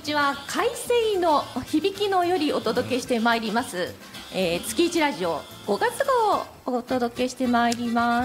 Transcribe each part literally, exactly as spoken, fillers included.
ちは。快晴の響きのよりお届けしてまいります、えー、月一ラジオごがつ号をお届けしてまいります。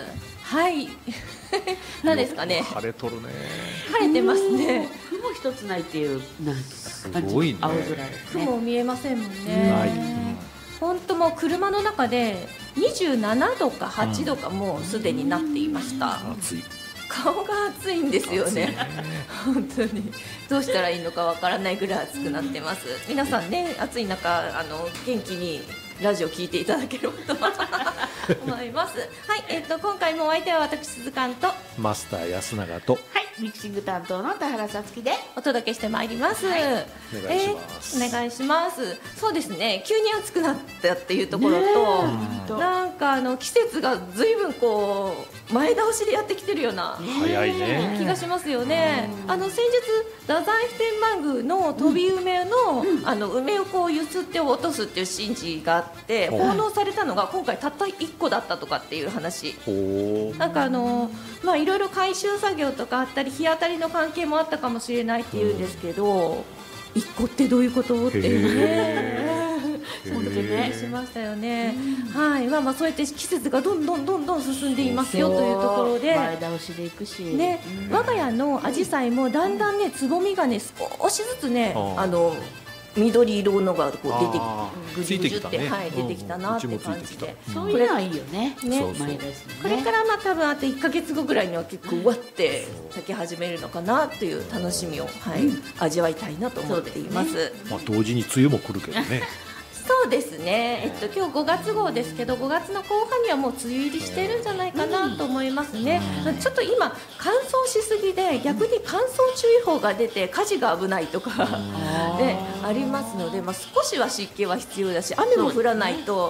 はい何ですかね。 晴れとるね。 晴れてますね。 雲一つないっていうなんか感じ。 すごいね。 青空ですね。 雲見えませんもんね。 ない。 本当もう車の中でにじゅうななどかはちどかもうすでになっていました。 暑い。 顔が暑いんですよね。本当にどうしたらいいのかわからないぐらい暑くなってます。皆さんね、暑い中あの元気にラジオ聞いていただければと思います。はい、えっと今回もお相手は私鈴鹿とマスター安永とはい、ミキシング担当の田原さつきでお届けしてまいります。はい、 お願いします、 えー、お願いします。そうですね。急に暑くなったっていうところと、なんかあの季節がずいぶんこう前倒しでやってきてるような早いね気がしますよね。あの先日太宰府天満宮の飛び梅の、うん、あの梅をこうゆすって落とすっていう神事があって奉納されたのが今回たったいっこだったとかっていう話。なんかあのまあいろいろ回収作業とかあったり日当たりの関係もあったかもしれないっていうんですけど、いっこってどういうことっていうね。本当にねしましたよね。はい、まあまあそうやって季節がどんどんどんどん進んでいますよというところで前倒しでいくしね、我が家のアジサイもだんだんねつぼみがね少しずつねあの緑色のがこう出てぐじゅぐじゅって、ね、はい、出てきたなって感じで、 うん、そういうのはいいよね。ね、 そうそう、これからまあ多分あといっかげつごぐらいには結構うわって咲き始めるのかなという楽しみを、はい、うん、味わいたいなと思っています。 ね、まあ同時に梅雨も来るけどね。 そうですね、えっと、今日ごがつ号ですけどごがつの後半にはもう梅雨入りしてるんじゃないかなと思いますね。うん、ちょっと今乾燥しすぎで逆に乾燥注意報が出て火事が危ないとか、でありますので、まあ、少しは湿気は必要だし雨も降らないと